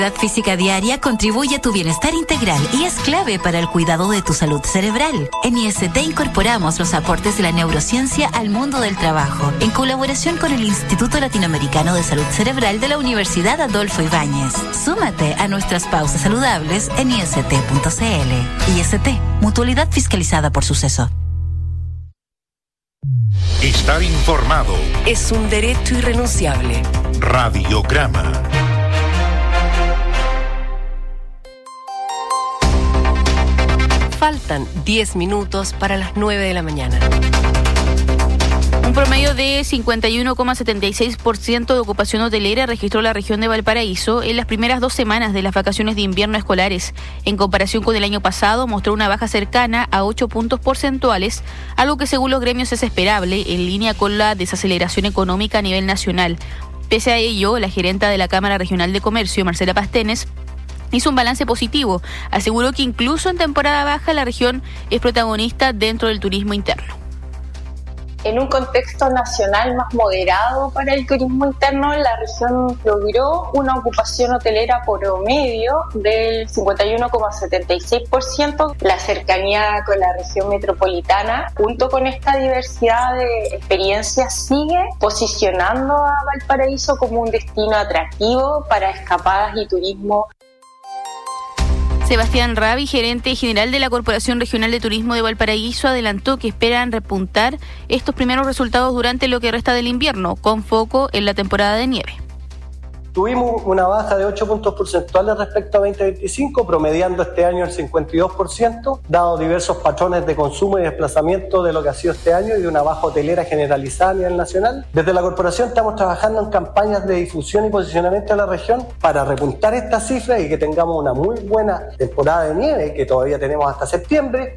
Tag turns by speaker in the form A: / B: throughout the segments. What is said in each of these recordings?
A: La actividad física diaria contribuye a tu bienestar integral y es clave para el cuidado de tu salud cerebral. En IST incorporamos los aportes de la neurociencia al mundo del trabajo, en colaboración con el Instituto Latinoamericano de Salud Cerebral de la Universidad Adolfo Ibáñez. Súmate a nuestras pausas saludables en ist.cl. IST, mutualidad fiscalizada por Suceso.
B: Estar informado
C: es un derecho irrenunciable.
B: Radiograma.
C: Faltan 10 minutos para las 9 de la mañana.
D: Un promedio de 51,76% de ocupación hotelera registró la región de Valparaíso en las primeras 2 semanas de las vacaciones de invierno escolares. En comparación con el año pasado, mostró una baja cercana a 8 puntos porcentuales, algo que según los gremios es esperable, en línea con la desaceleración económica a nivel nacional. Pese a ello, la gerenta de la Cámara Regional de Comercio, Marcela Pastenes, hizo un balance positivo. Aseguró que incluso en temporada baja la región es protagonista dentro del turismo interno.
E: En un contexto nacional más moderado para el turismo interno, la región logró una ocupación hotelera promedio del 51,76%. La cercanía con la región metropolitana, junto con esta diversidad de experiencias, sigue posicionando a Valparaíso como un destino atractivo para escapadas y turismo.
D: Sebastián Rabi, gerente general de la Corporación Regional de Turismo de Valparaíso, adelantó que esperan repuntar estos primeros resultados durante lo que resta del invierno, con foco en la temporada de nieve.
F: Tuvimos una baja de 8 puntos porcentuales respecto a 2025, promediando este año el 52%, dado diversos patrones de consumo y desplazamiento de lo que ha sido este año y de una baja hotelera generalizada a nivel nacional. Desde la corporación estamos trabajando en campañas de difusión y posicionamiento de la región para repuntar estas cifras y que tengamos una muy buena temporada de nieve, que todavía tenemos hasta septiembre.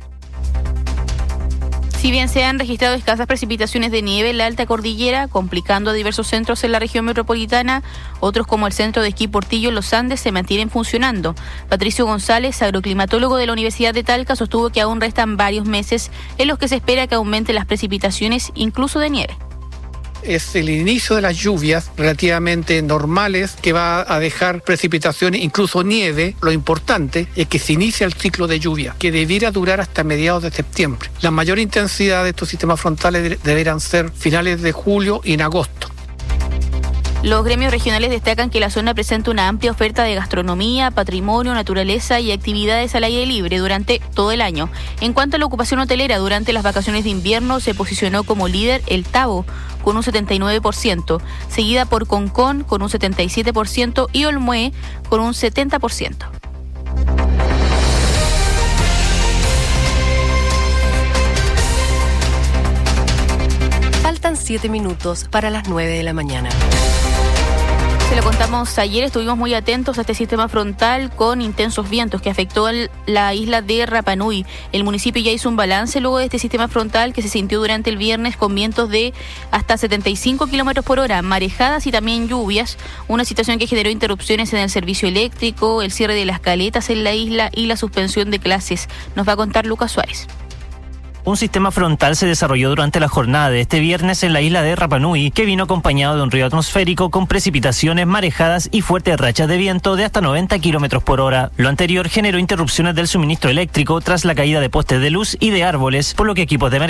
D: Si bien se han registrado escasas precipitaciones de nieve en la alta cordillera, complicando a diversos centros en la región metropolitana, otros como el centro de esquí Portillo en los Andes se mantienen funcionando. Patricio González, agroclimatólogo de la Universidad de Talca, sostuvo que aún restan varios meses en los que se espera que aumenten las precipitaciones, incluso de nieve.
G: Es el inicio de las lluvias relativamente normales que va a dejar precipitaciones, incluso nieve. Lo importante es que se inicia el ciclo de lluvia, que debiera durar hasta mediados de septiembre. La mayor intensidad de estos sistemas frontales deberán ser finales de julio y en agosto.
D: Los gremios regionales destacan que la zona presenta una amplia oferta de gastronomía, patrimonio, naturaleza y actividades al aire libre durante todo el año. En cuanto a la ocupación hotelera, durante las vacaciones de invierno se posicionó como líder el Tabo, con un 79%, seguida por Concón con un 77% y Olmué con un 70%.
C: Faltan 7 minutos para las 9 de la mañana.
D: Se lo contamos ayer, estuvimos muy atentos a este sistema frontal con intensos vientos que afectó a la isla de Rapa Nui. El municipio ya hizo un balance luego de este sistema frontal que se sintió durante el viernes con vientos de hasta 75 kilómetros por hora, marejadas y también lluvias, una situación que generó interrupciones en el servicio eléctrico, el cierre de las caletas en la isla y la suspensión de clases. Nos va a contar Lucas Suárez.
H: Un sistema frontal se desarrolló durante la jornada de este viernes en la isla de Rapa Nui, que vino acompañado de un río atmosférico con precipitaciones, marejadas y fuertes rachas de viento de hasta 90 kilómetros por hora. Lo anterior generó interrupciones del suministro eléctrico tras la caída de postes de luz y de árboles, por lo que equipos de emergencia